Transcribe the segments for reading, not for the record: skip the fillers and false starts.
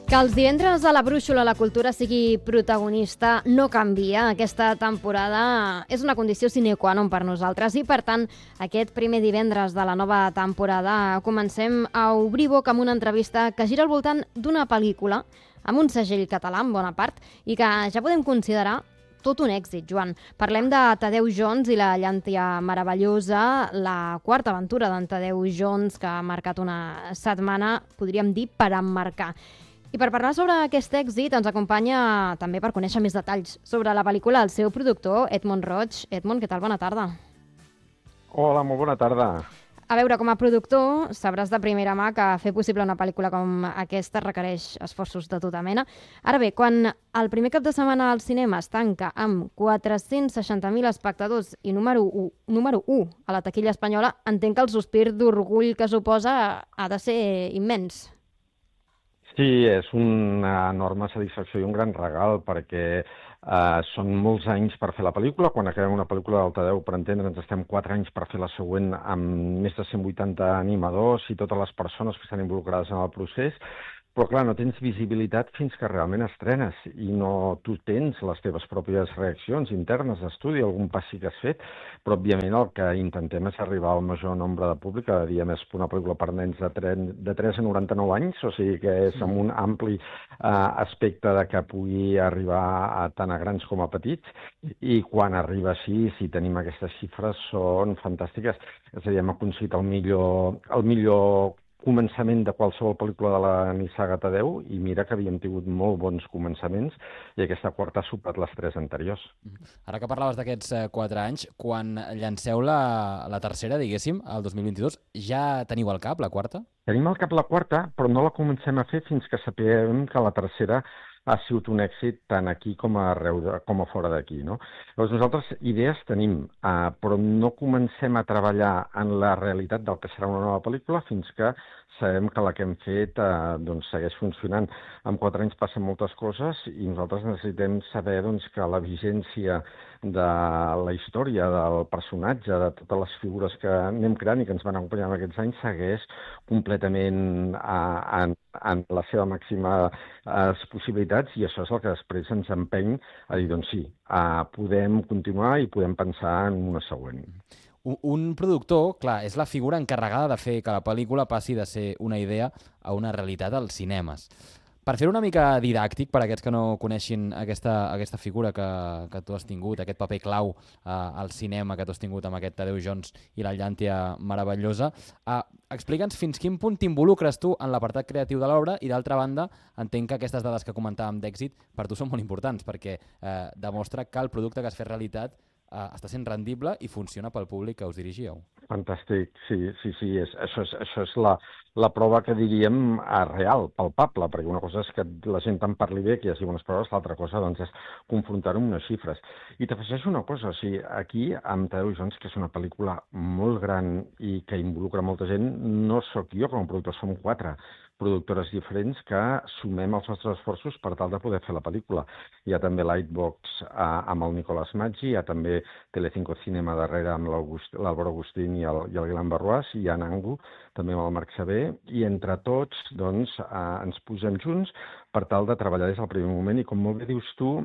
Que els divendres a la Brúixola la cultura sigui protagonista no canvia. Aquesta temporada és una condició sine qua non per nosaltres i, per tant, aquest primer divendres de la nova temporada comencem a obrir boca amb una entrevista que gira al voltant d'una pel·lícula amb un segell català en bona part i que ja podem considerar tot un èxit, Joan. Parlem de Tadeu Jones i la llàntia meravellosa, la quarta aventura d'en Tadeu Jones que ha marcat una setmana, podríem dir, per emmarcar. I per parlar sobre aquest èxit ens acompanya també per conèixer més detalls sobre la pel·lícula el seu productor, Edmond Roig. Edmond, què tal? Bona tarda. Hola, molt bona tarda. A veure, com a productor sabràs de primera mà que fer possible una pel·lícula com aquesta requereix esforços de tota mena. Ara bé, quan el primer cap de setmana al cinema es tanca amb 460.000 espectadors i número 1 a la taquilla espanyola, entenc que el sospir d'orgull que suposa ha de ser immens. Sí, és una enorme satisfacció i un gran regal perquè són molts anys per fer la pel·lícula. Quan acabem una pel·lícula del Tadeu, per entendre'ns, estem 4 anys per fer la següent amb més de 180 animadors i totes les persones que estan involucrades en el procés. Però, clar, no tens visibilitat fins que realment estrenes i no tu tens les teves pròpies reaccions internes d'estudi, algun passi que has fet, però, òbviament, el que intentem és arribar al major nombre de públic. Cada dia més una pel·lícula per nens de 3 a 99 anys, o sigui que és amb un ampli aspecte de que pugui arribar tant a grans com a petits, i quan arriba així, si tenim aquestes xifres, són fantàstiques. És a dir, hem aconseguit el millor començament de qualsevol pel·lícula de la nissaga Tadeu, i mira que havíem tingut molt bons començaments i aquesta quarta ha superat les 3 anteriors. Ara que parlaves d'aquests 4 anys, quan llanceu la tercera, diguéssim, el 2022, ja teniu al cap la quarta? Tenim al cap la quarta, però no la comencem a fer fins que sapiguem que la tercera ha sigut un èxit tant aquí com a fora d'aquí, no? Llavors nosaltres idees tenim, però no comencem a treballar en la realitat del que serà una nova pel·lícula fins que sabem que la que hem fet doncs, segueix funcionant. En 4 anys passen moltes coses i nosaltres necessitem saber doncs, que la vigència de la història, del personatge, de totes les figures que anem creant i que ens van acompanyar en aquests anys segueix completament en la seva màxima possibilitats, i això és el que després ens empeny a dir, doncs sí, podem continuar i podem pensar en una següent. Un productor, clar, és la figura encarregada de fer que la pel·lícula passi de ser una idea a una realitat als cinemes. Per fer una mica didàctic, per a aquests que no coneixin aquesta figura que tu has tingut, aquest paper clau al cinema que tu has tingut amb aquest Tadeu Jones i la llàntia meravellosa, explica'ns fins quin punt t'involucres tu en l'apartat creatiu de l'obra i, d'altra banda, entenc que aquestes dades que comentàvem d'èxit per tu són molt importants perquè demostra que el producte que has fet realitat està sent rendible i funciona pel públic que us dirigíeu. Fantàstic, sí. Això és la prova que diríem real, palpable, perquè una cosa és que la gent te'n parli bé, que hi hagi bones proves, l'altra cosa doncs, és confrontar-ho amb unes xifres. I t'afegeixo una cosa, o sigui, aquí amb Tadeu Jones, que és una pel·lícula molt gran i que involucra molta gent, no sóc jo com a productor, som 4 productores diferents que sumem els nostres esforços per tal de poder fer la pel·lícula. Hi ha també Lightbox amb el Nicolás Maggi, hi ha també Telecinco Cinema darrere amb l'Álvaro Agustín i el Guilan Barruàs, i hi ha Nangu, també amb el Marc Saber, i entre tots doncs, ens posem junts per tal de treballar des del primer moment i, com molt bé dius tu,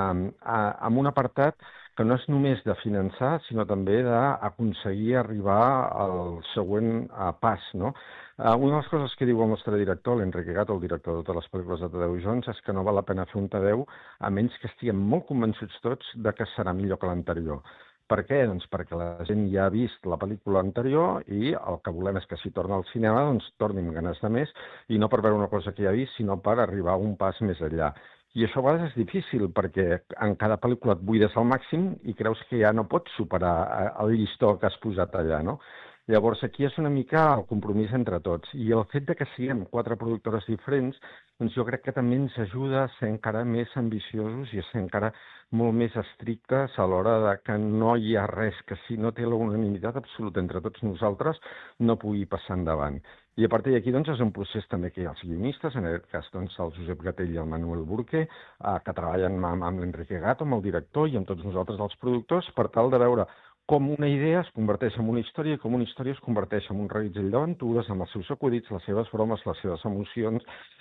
amb un apartat que no és només de finançar, sinó també d'aconseguir arribar al següent pas, no? Una de les coses que diu el nostre director, l'Enrique Gato, el director de totes les pel·lícules de Tadeu Jones, és que no val la pena fer un Tadeu a menys que estiguem molt convençuts tots de que serà millor que l'anterior. Per què? Doncs perquè la gent ja ha vist la pel·lícula anterior i el que volem és que si torna al cinema doncs torni amb ganes de més, i no per veure una cosa que ja ha vist, sinó per arribar un pas més enllà. I això a vegades és difícil perquè en cada pel·lícula et buides al màxim i creus que ja no pots superar el llistó que has posat allà, no? Llavors, aquí és una mica el compromís entre tots. I el fet de que siguem 4 productores diferents, doncs jo crec que també ens ajuda a ser encara més ambiciosos i a ser encara molt més estrictes a l'hora de que no hi ha res que, si no té la unanimitat absoluta entre tots nosaltres, no pugui passar endavant. I a partir d'aquí doncs, és un procés també que hi ha els guionistes, en aquest cas doncs, el Josep Gatell i el Manuel Burque, que treballen amb l'Enrique Gato, amb el director i amb tots nosaltres els productors, per tal de veure com una idea es converteix en una història i com una història es converteix en un reguitzell d'aventures amb els seus acudits, les seves bromes, les seves emocions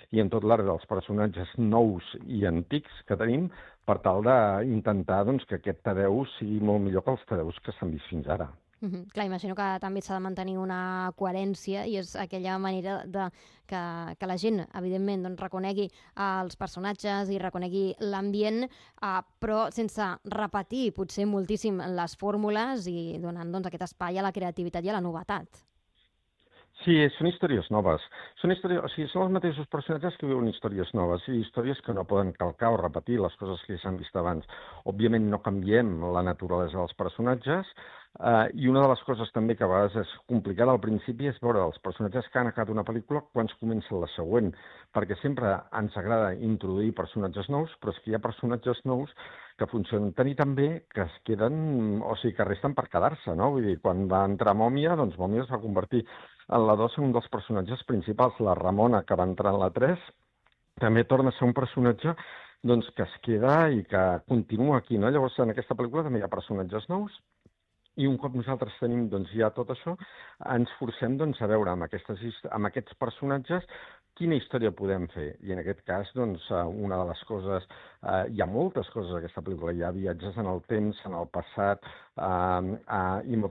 i en tot l'arc dels personatges nous i antics que tenim, per tal d'intentar doncs, que aquest Tadeu sigui molt millor que els Tadeus que s'han vist fins ara. Clar, imagino que també s'ha de mantenir una coherència i és aquella manera que la gent, evidentment, doncs, reconegui els personatges i reconegui l'ambient, però sense repetir potser moltíssim les fórmules i donant doncs, aquest espai a la creativitat i a la novetat. Sí, són històries noves. Són els mateixos personatges que viuen històries noves i històries que no poden calcar o repetir les coses que s'han vist abans. Òbviament no canviem la naturalesa dels personatges i una de les coses també que a vegades és complicada al principi és veure els personatges que han acabat una pel·lícula quan comença la següent, perquè sempre ens agrada introduir personatges nous, però és que hi ha personatges nous que funcionen tan i tan bé que es queden, o sigui, que resten per quedar-se, no? Vull dir, quan va entrar Mòmia, doncs Mòmia es va convertir en la 2 un dels personatges principals. La Ramona, que va entrar en la 3, també torna a ser un personatge doncs, que es queda i que continua aquí, no? Llavors, en aquesta pel·lícula també hi ha personatges nous i un cop nosaltres tenim doncs, ja tot això, ens forcem doncs, a veure amb aquests personatges quina història podem fer. I en aquest cas, doncs, una de les coses, hi ha moltes coses en aquesta pel·lícula, hi ha viatges en el temps, en el passat, i